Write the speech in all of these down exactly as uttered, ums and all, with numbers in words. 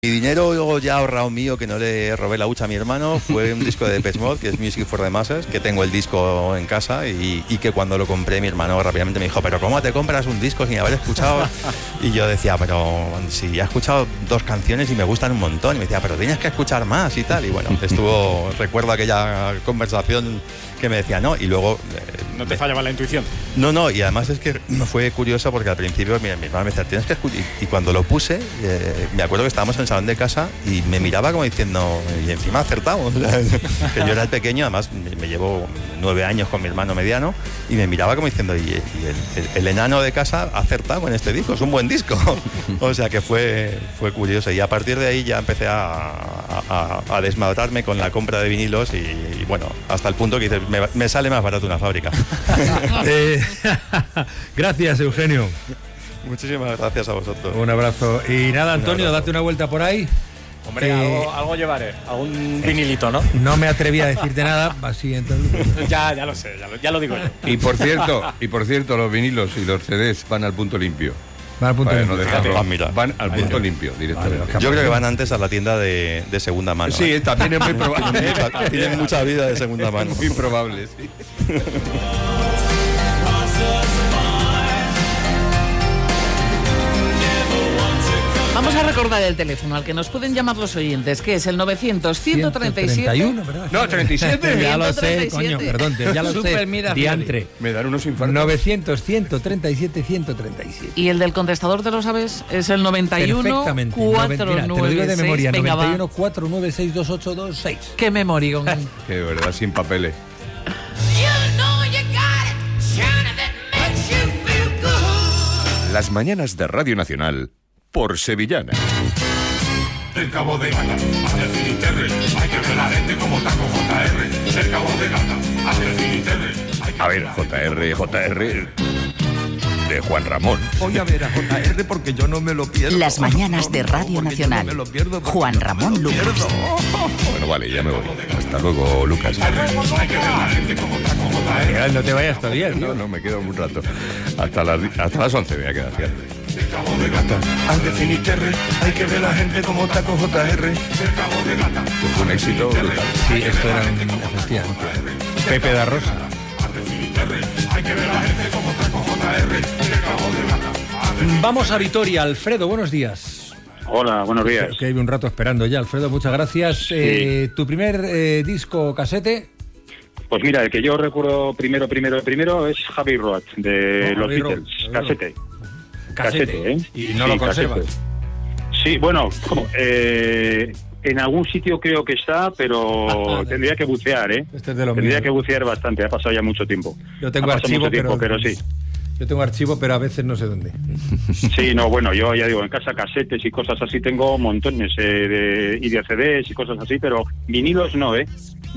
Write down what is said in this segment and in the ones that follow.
Mi dinero ya ahorrado mío, que no le robé la hucha a mi hermano, fue un disco de Depeche Mode, que es Music for the Masses, que tengo el disco en casa y, y que cuando lo compré mi hermano rápidamente me dijo, pero ¿cómo te compras un disco sin haber escuchado? Y yo decía, pero si ya he escuchado dos canciones y me gustan un montón. Y me decía, pero tienes que escuchar más y tal. Y bueno, estuvo, recuerdo aquella conversación que me decía, no, y luego... Eh, ¿No te fallaba la intuición? No, no, y además es que fue curioso porque al principio mira, mi hermano me decía, tienes que escuchar, y, y cuando lo puse, eh, me acuerdo que estábamos en el salón de casa y me miraba como diciendo, y encima ha acertado, o sea, que yo era el pequeño, además me llevo nueve años con mi hermano mediano, y me miraba como diciendo, y, y el, el, el enano de casa ha acertado con este disco, es un buen disco. O sea que fue, fue curioso, y a partir de ahí ya empecé a, a, a desmadrarme con la compra de vinilos, y, y bueno, hasta el punto que dices, me, me sale más barato una fábrica. eh, gracias, Eugenio. Muchísimas gracias a vosotros. Un abrazo. Y nada, Antonio, abrazo. date una vuelta por ahí. Hombre, Eh, algo, algo llevaré, algún vinilito, ¿no? No me atreví a decirte nada, así entonces. ya, ya lo sé, ya lo, ya lo digo yo. Y por cierto, y por cierto, los vinilos y los C Ds van al punto limpio. Va al punto Vale, de no vista. dejarlo. Ah, mira. Van al punto Vale. limpio directamente. Vale, Yo creo que van antes a la tienda de, de segunda mano. Sí, ¿eh? también es muy probable. Tienen mucha, tienen mucha vida de segunda mano. Muy probable, sí. Vamos a recordar el teléfono al que nos pueden llamar los oyentes, que es el novecientos, ciento treinta y siete. ciento treinta y uno, ¿verdad? No, treinta y siete. Ya lo sé, ciento treinta y siete. coño, perdón, ya lo Súper, sé. mira, Diantre. Me dan unos infartos. novecientos, ciento treinta y siete, ciento treinta y siete. Y el del contestador, ¿te lo sabes? Es el noventa y uno, Perfectamente. Noven- cuatrocientos mira, te lo digo de noventa y seis. memoria, Venga, noventa y va. uno, cuatrocientos noventa y seis, veintiocho veintiséis. Qué memoria. Que de verdad, sin papeles. Las mañanas de Radio Nacional por Sevillana. El Cabo de Gata, hacia Finisterre, hay que ver la gente como taco J R. El Cabo de Gata, hacia Finisterre. A ver, J R, J R de Juan Ramón. Voy a ver a J R porque yo no me lo pierdo. Las mañanas de Radio Porque yo Nacional. no me lo pierdo, porque Juan yo no Ramón me lo Lucas. pierdo. Bueno, vale, ya me voy. Hasta luego, Lucas. Hay que ver la gente como taco J R. No te vayas todavía, No, no, me quedo un rato. Hasta las, hasta las once me voy a quedar, fíjate. El Cabo de Gata, ante Finisterre, hay que ver la gente como taco J R. El Cabo de Gata, Fue un éxito brutal. Sí, esto era un, efectivamente. Pepe da Rosa. ante Finisterre, hay que ver la gente como taco J R. El Cabo de Gata. Vamos a Vitoria. Alfredo, buenos días. Hola, buenos días. Que hay un rato esperando ya, Alfredo, muchas gracias. Eh, ¿Tu primer eh, disco casete? Pues mira, el que yo recuerdo primero, primero, primero es Javi Roach, de No, los Javi Roach, Beatles, Javi casete. Casete, Casete, ¿eh? Y no Sí, lo conservas. casete. Sí, bueno, eh, en algún sitio creo que está, pero tendría que bucear, ¿eh? Este es de los Tendría míos. que bucear bastante, ha pasado ya mucho tiempo. Yo tengo Ha pasado archivo, mucho tiempo, pero, pero sí. Yo tengo archivo, pero a veces no sé dónde. Sí, no, bueno, yo ya digo, en casa casetes y cosas así tengo montones eh, de, y de C Ds y cosas así, pero vinilos no, ¿eh?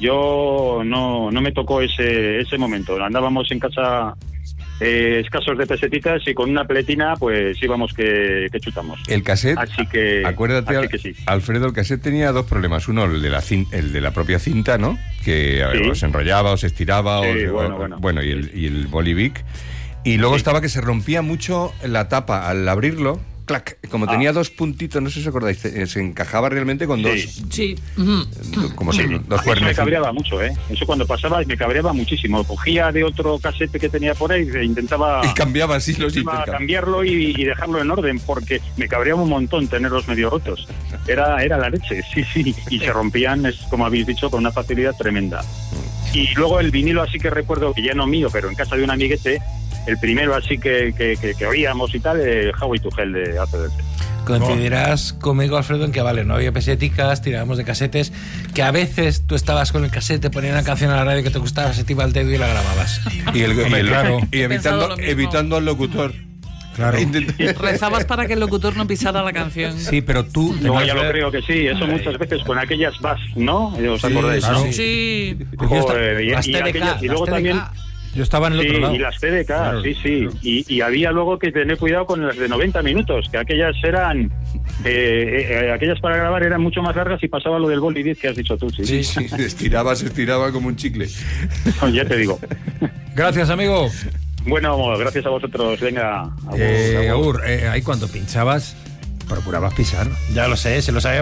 Yo no, no me tocó ese, ese momento. Andábamos en casa eh, escasos de pesetitas y con una pletina pues íbamos que, que chutamos. El cassette, Así que, acuérdate, así Al- que sí. Alfredo, el cassette tenía dos problemas. Uno, el de la, cin- el de la propia cinta, ¿no? Que a ver, Sí. o se enrollaba o se estiraba. Sí, o, bueno, o- bueno. bueno, y el, y el Bolivic. Y luego Sí. estaba que se rompía mucho la tapa al abrirlo. Clac, como Ah. tenía dos puntitos, no sé si os acordáis, se, se encajaba realmente con Sí. dos, Sí. Ujú. como si, Sí, dos a mí eso me cuernecitos. cabreaba mucho, ¿eh? Eso cuando pasaba me cabreaba muchísimo. Cogía de otro casete que tenía por ahí e intentaba, Y cambiaba así los intentaba intercambios. cambiarlo y, y dejarlo en orden porque me cabreaba un montón tenerlos medio rotos. Era, era la leche, sí, sí. Y se rompían, es, como habéis dicho, con una facilidad tremenda. Y luego el vinilo así que recuerdo, que ya no mío, pero en casa de un amiguete, el primero así que, que, que, que oíamos y tal, eh, Howie to Hell de A C D C. Coincidirás conmigo, Alfredo, en que vale, no había peseticas, tirábamos de casetes, que a veces tú estabas con el casete, ponías una canción a la radio que te gustaba, se te iba el dedo y la grababas. Y, el, y, Hombre, el- claro. y He pensado evitando, lo mismo. evitando al locutor. Claro. Rezabas para que el locutor no pisara la canción. Sí, pero tú... No, tenías- ya lo creo que sí, eso muchas veces con aquellas bass, ¿no? ¿Os Sí, acordáis? claro. ¿no? Sí. Porque yo esta- Joder, y, Las y T D K, aquellas- y las luego T D K. también... Yo estaba en el Sí, otro lado. y las T D K, Claro, sí, sí. claro. Y, y había luego que tener cuidado con las de noventa minutos, que aquellas eran... Eh, eh, aquellas para grabar eran mucho más largas y pasaba lo del boli diez que has dicho tú, sí. Sí, sí, se estiraba, se estiraba como un chicle. Ya te digo. Gracias, amigo. Bueno, gracias a vosotros. Venga. A vos, Eh, a vos. Agur, eh, ahí cuando pinchabas, procurabas pisar. Ya lo sé, se lo sabía